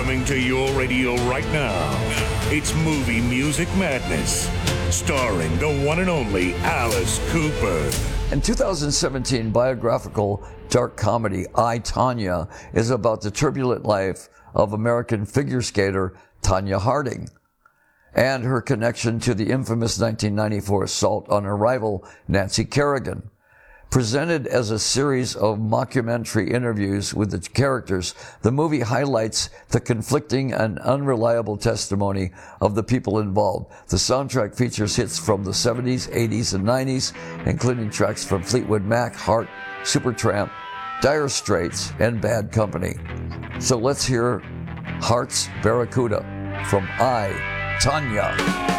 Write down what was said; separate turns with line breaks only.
Coming to your radio right now, it's Movie Music Madness, starring the one and only Alice Cooper.
In 2017 biographical dark comedy I, Tonya, is about the turbulent life of American figure skater Tonya Harding and her connection to the infamous 1994 assault on her rival Nancy Kerrigan. Presented as a series of mockumentary interviews with the characters, the movie highlights the conflicting and unreliable testimony of the people involved. The soundtrack features hits from the 70s, 80s, and 90s, including tracks from Fleetwood Mac, Heart, Supertramp, Dire Straits, and Bad Company. So let's hear Heart's Barracuda from I, Tonya.